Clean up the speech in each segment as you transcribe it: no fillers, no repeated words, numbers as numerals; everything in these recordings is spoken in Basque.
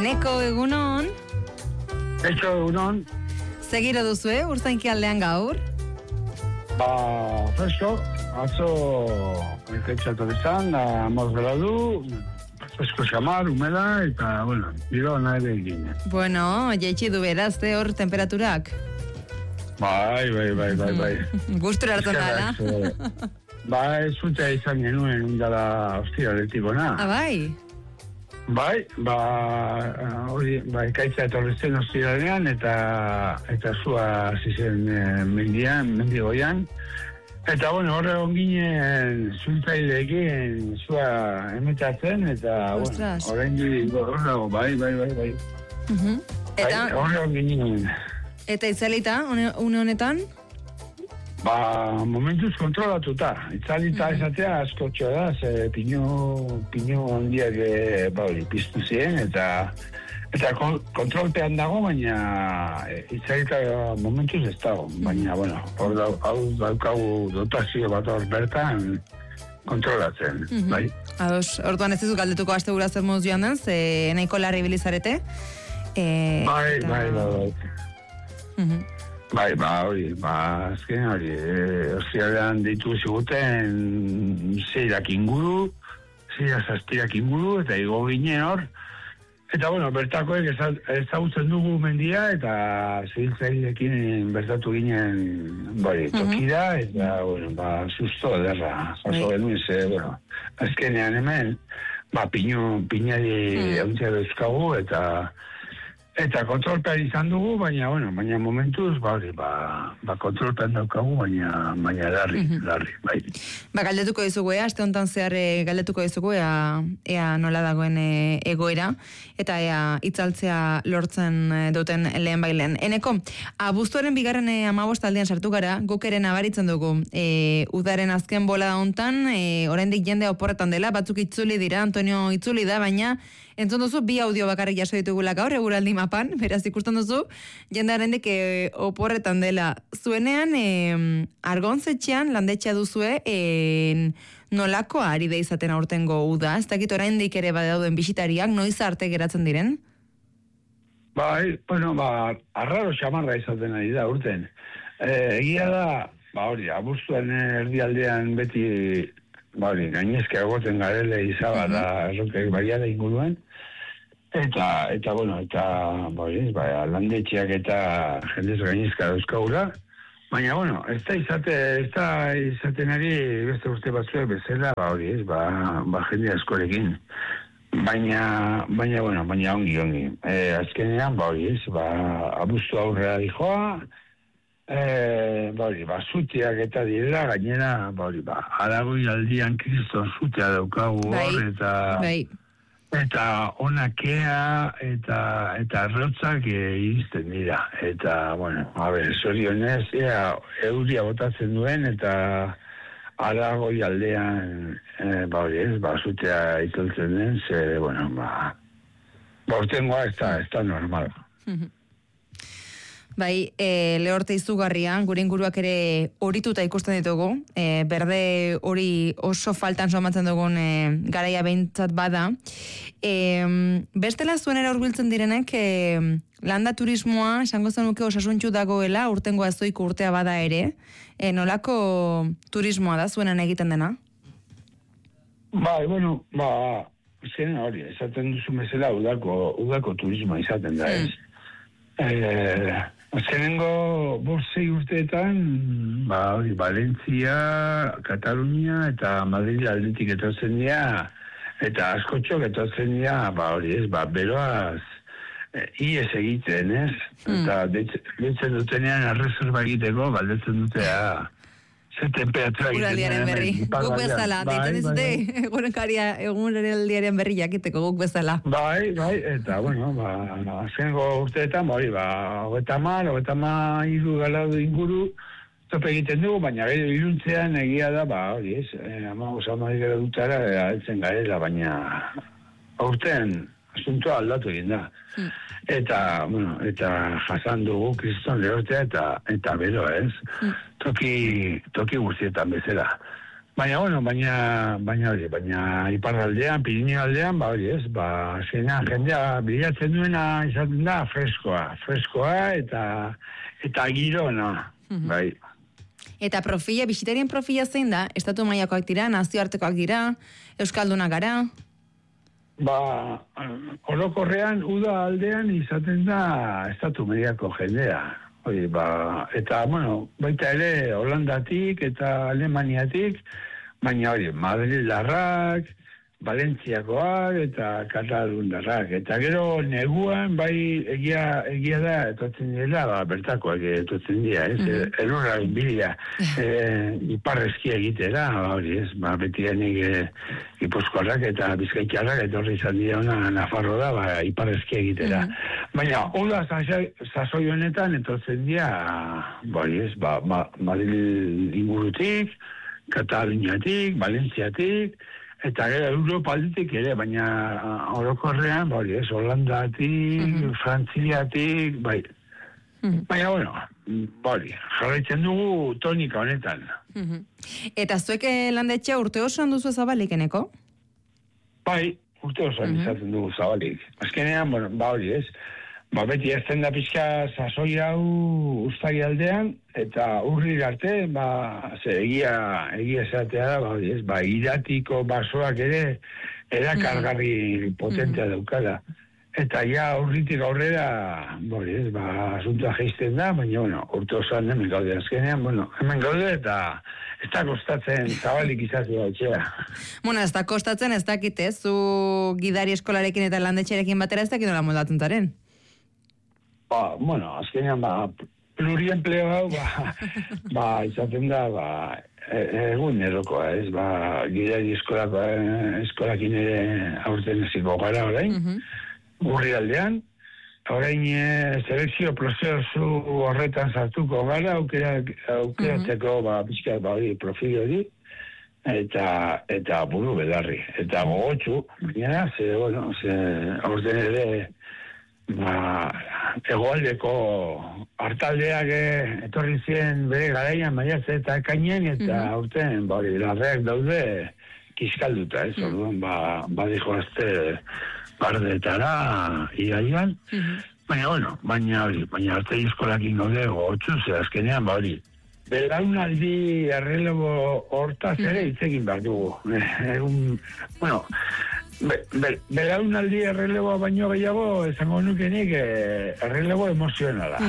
Eneko, egunon? Etxo, egunon. Segiro duzu, urzainki aldean gaur? Fresko, atzo ekaitxatu izan, amoz bela du, fresko xamar, humeda, eta, bueno, biro nahi egin. Bueno, jaitsi du beraz, hor temperaturak? Bai. Gustura hartu nala? Bai, zutea izan genuen undala ostiraletiko-na. Bai? Bai, hori, ekaitza etorri zen ostiralean, eta zua zizen mendigoian. Eta, bueno, horre ginen zultzaileekin zua emetatzen, eta, bueno, horrein horrego, bai. Eta? Horre ginen. Eta itzalita, une honetan? Momentuz kontrolatuta. Itzalita esatea askotxo da, ze pinu handiak piztu ziren, eta kontrolpean dago, baina itzalita momentuz ez dago. Baina, bueno, hau daukagu dotazio bat hor bertan kontrolatzen, bai? Ados, orduan ez dizu galdetuko aste gura zer moduz joan den, ze nahiko larri bilizarete? Bai. Bai, azken hori, ostialean deitu ziguten zeirak inguru, zazpirak inguru, eta igo ginen hor. Eta, bueno, bertakoek ezagutzen dugu mendia, eta zibiltzailekin bertatu ginen, tokira, eta, bueno, susto ederra, jaso genuen, bueno, azkenean hemen, pinari hauntzea dauzkagu, eta kontrolpean izan dugu, baina momentuz, kontrolpean daukagu, baina larri, bai. Galdetuko dizugu, aste honetan zehar galdetuko dizugu, ea nola dagoen egoera, eta ea itzaltzea lortzen duten lehen bailen. Eneko, abuztuaren bigarren 15 aldean sartu gara, guk ere nabaritzen dugu, udaren azken bola da hontan, oraindik jende oporretan dela, batzuk itzuli dira, Antonio itzuli da, baina entzun duzu, bi audio bakarrik jaso ditugula gaur, eguraldi mapan, beraz ikusten duzu, jendarendik oporretan dela. Zuenean, Argontzetxean landetxea duzue, nolako ari da izaten aurtengo uda? Ez dakit oraindik ere badauden bisitariak, noiz arte geratzen diren? Bai, arraro xamarra izaten ari da urten. Egia da, abuztuan erdialdean beti, gainezka egoten garele izaba da erronkek baiala inguruen. Eta landetxeak eta jendez gainezka dauzkagura. Baina, ez da izaten ari beste urte batzuek bezala, jende askorekin. Baina ongi. Azkenean, abuztu aurrera dijoa, zutiak eta direla, gainera, aragoi aldian kriston zutea daukagu hor, eta onakea eta arrotzak izten dira. Eta, zorionez, euria botatzen duen, eta aragoi aldean, zutea itzultzen den, ze, bortengoa ez da normal. Bai, lehorte izugarria, gure inguruak ere horituta ikusten ditugu, berde hori oso faltan somatzen dugun garaia behintzat bada. Bestela zuenera urbiltzen direnek, landa turismoa, esango zenuke osasuntxu dagoela, urtengo azoiko urtea bada ere, nolako turismoa da zuenan egiten dena? Bai, zen hori, esaten duzu mesela udako turismoa izaten da, ez? Azkenengo 5 urteetan, Valentzia, Katalunia eta Madrid aldetik etortzen dira, eta askotxok etortzen dira, beroaz ies egiten, ez? Eta deitzen dutenean arreserba egiteko, galdetzen dutea ze temperatura egiten. Uraldiaren berri, guk bezala, deitzen dizute, egunaldiaren berri jakiteko guk bezala. Bai, eta, azkenengo urteetan, 30 galadu inguru, tope egiten dugu, baina gero iruntzean egia da, amagos gara dutara, altzen garela, baina aurten asuntoa aldatu egin da. Eta jasan dugu kriston lehortea eta bero, ez? Toki guztietan bezala. Baina, bueno, baina iparraldean, Pirineo aldean, hori ez, zeina jendea bilatzen duena izaten da freskoa eta girona, bai. Eta bisitarien profila zein da? Estatu mailakoak dira, nazioartekoak dira, euskaldunak gara? Orokorrean, uda aldean izaten da estatu mediako jendea. Eta, bueno, baita ere Holandatik eta Alemaniatik, baina Madrildarrak, Valentziakoak eta Katalundarrak. Eta gero neguan, bai egia da, etotzen dira, bertakoak etotzen dira, ez? Elurraren bila, iparrezkia egitera, betianik Gipuzkoarrak eta Bizkaitarrak, etorri izan dira ona Nafarro da, iparrezkia egitera. Baina, oda sasoi honetan, etotzen dira, Madrid ingurutik, Kataluniatik, Valentziatik, eta gero Europa aldetik ere, baina orokorrean, Holandatik, Frantziatik, bai. Baina, bueno, jarraitzen dugu tonika honetan. Eta zuek landetxea urte osoan duzu zabalik, eneko? Bai, urte osoan izaten dugu zabalik. Azkenean, beti ezten da pixka sasoi hau ustari aldean, eta urri arte, egia esatea da, iratiko basoak ere, erakargarri potentea daukala. Eta ja urritik aurrera, asuntua geizten da, baina, urte osoan hemen gaude azkenean, hemen gaude eta ez da kostatzen zabalik izatu da etxea. Ez da kostatzen, ez dakit, zu gidari eskolarekin eta landetxerekin batera ez dakit nola moldatzen zaren? Azkenean, pluriempleo hau, izaten da, egun erokoa, ez? Gidari eskolakin ere aurten eziko gara orain, urri aldean, orain selekzio prozesu horretan sartuko gara, aukeratzeko pixka profil hori, eta buru bedarri, eta gogotxu, baina, aurten ere, egoaldeko hartaldeak etorri ziren bere garaian maiatze eta ekainen, eta aurten larreak daude kiskalduta, ez? Orduan, badijoazte bardetara iraian, baina arte izkolakin gaude gogotxu, azkenean, belaunaldi errelebo hortaz ere itzegin behar dugu. Belaunaldi erreleboa baino gehiago, esango nukenik errelebo emozionala.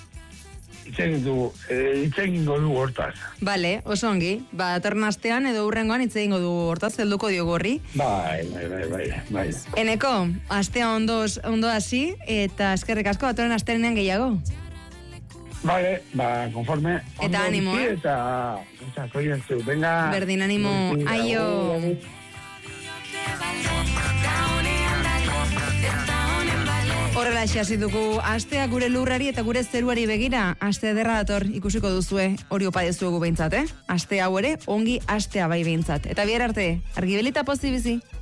Itzegin godu hortaz. Bale, oso ongi. Datorren astean edo hurrengoan itzegin godu hortaz, helduko diogu horri. Bai. Eneko, astea ondo hasi, eta eskerrik asko datorren asteanean gehiago. Vale, konforme. Eta animo, Eta, venga. Berdin animo, aio. Horrela hasi dugu astea gure lurrari eta gure zeruari begira. Aste ederra dator ikusiko duzue, hori opa dezuegu behintzat, Aste hau ere, ongi astea bai behintzat. Eta bihar arte, argibelita pozi bizi.